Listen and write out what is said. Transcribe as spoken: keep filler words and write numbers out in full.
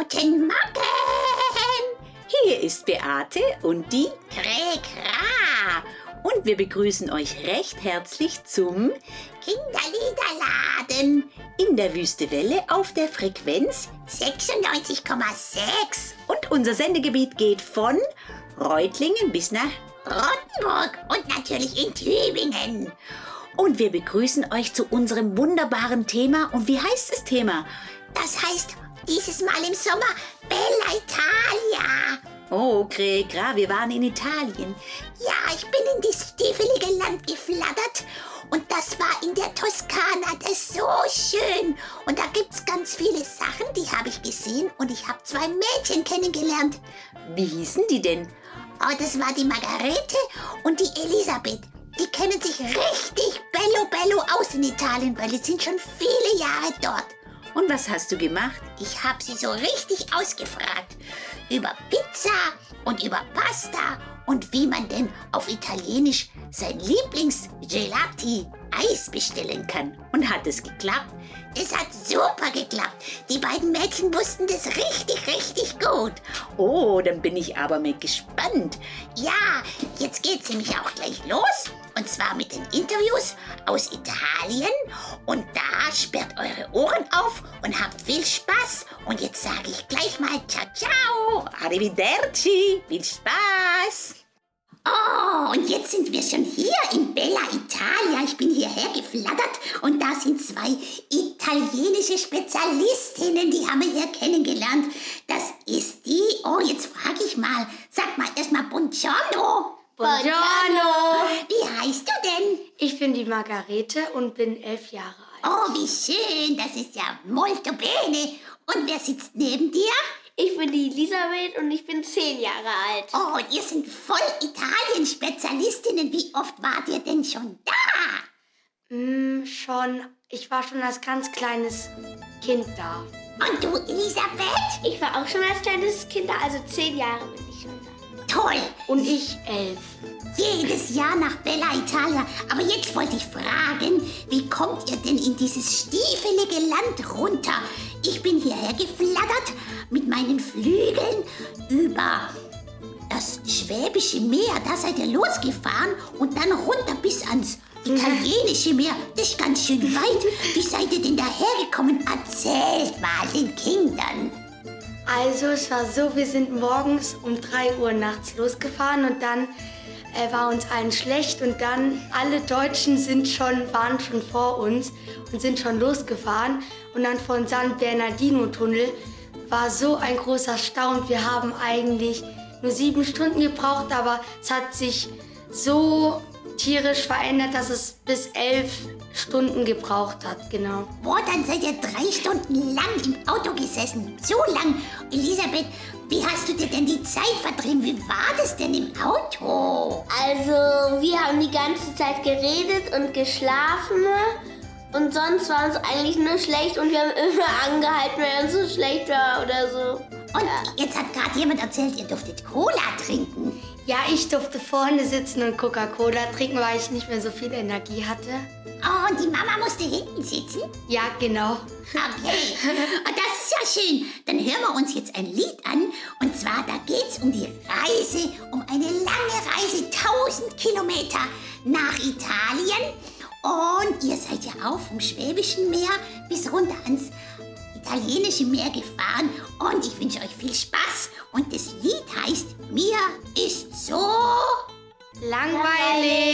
Guten Morgen! Hier ist Beate und die Krekra! und wir begrüßen euch recht herzlich zum Kinderliederladen In der Wüste Welle auf der Frequenz sechsundneunzig Komma sechs und unser Sendegebiet geht von Reutlingen bis nach Rottenburg und natürlich in Tübingen. und wir begrüßen euch zu unserem wunderbaren Thema. Und wie heißt das Thema? Das heißt, dieses Mal im Sommer Bella Italia. Oh, Krekra, wir waren in Italien. Ja, ich bin in dieses stiefelige Land geflattert und das war in der Toskana. Das ist so schön. Und da gibt's ganz viele Sachen, die habe ich gesehen und ich habe zwei Mädchen kennengelernt. Wie hießen die denn? Oh, das war die Margarete und die Elisabeth. Die kennen sich richtig bello bello aus in Italien, weil die sind schon viele Jahre dort. Und was hast du gemacht? Ich habe sie so richtig ausgefragt über Pizza und über Pasta und wie man denn auf Italienisch sein Lieblings-Gelati-Eis bestellen kann. Und hat es geklappt? Es hat super geklappt. Die beiden Mädchen wussten das richtig, richtig gut. Oh, dann bin ich aber mal gespannt. Ja, jetzt geht's nämlich auch gleich los. Und zwar mit den Interviews aus Italien. Und da sperrt eure Ohren auf und habt viel Spaß. Und jetzt sage ich gleich mal ciao, ciao. Arrivederci, viel Spaß. Oh, und jetzt sind wir schon hier in Bella Italia. Ich bin hierher geflattert und da sind zwei italienische Spezialistinnen, die haben wir hier kennengelernt. Das ist die, oh, jetzt frage ich mal, sag mal erstmal Buongiorno. Buongiorno! Wie heißt du denn? Ich bin die Margarete und bin elf Jahre alt. Oh, wie schön, das ist ja molto bene. Und wer sitzt neben dir? Ich bin die Elisabeth und ich bin zehn Jahre alt. Oh, und ihr seid voll Italien-Spezialistinnen. Wie oft wart ihr denn schon da? Mm, schon, ich war schon als ganz kleines Kind da. Und du, Elisabeth? Ich war auch schon als kleines Kind da, also zehn Jahre bin ich schon da. Toll. Und ich elf. Jedes Jahr nach Bella Italia. Aber jetzt wollte ich fragen, wie kommt ihr denn in dieses stiefelige Land runter? Ich bin hierher geflattert mit meinen Flügeln über das Schwäbische Meer. Da seid ihr losgefahren und dann runter bis ans Italienische Meer. Das ist ganz schön weit. Wie seid ihr denn dahergekommen? Erzählt mal den Kindern. Also es war so, wir sind morgens um drei Uhr nachts losgefahren und dann äh, war uns allen schlecht und dann alle Deutschen sind schon, waren schon vor uns und sind schon losgefahren und dann von San Bernardino-Tunnel war so ein großer Stau und wir haben eigentlich nur sieben Stunden gebraucht, aber es hat sich so tierisch verändert, dass es bis elf Stunden gebraucht hat, genau. Boah, dann seid ihr drei Stunden lang im Auto gesessen. So lang. Elisabeth, wie hast du dir denn die Zeit vertrieben? Wie war das denn im Auto? Also, wir haben die ganze Zeit geredet und geschlafen und sonst war uns eigentlich nur schlecht und wir haben immer angehalten, wenn uns so schlecht war oder so. Und jetzt hat gerade jemand erzählt, ihr durftet Cola trinken. Ja, ich durfte vorne sitzen und Coca-Cola trinken, weil ich nicht mehr so viel Energie hatte. Oh, und die Mama musste hinten sitzen? Ja, genau. Okay, und das ist ja schön. Dann hören wir uns jetzt ein Lied an. Und zwar, da geht's um die Reise, um eine lange Reise, tausend Kilometer nach Italien. Und ihr seid ja auch vom Schwäbischen Meer bis runter ans Italienische Meer gefahren. Und ich wünsche euch viel Spaß. Und das Lied heißt Mir ist so Langweilig.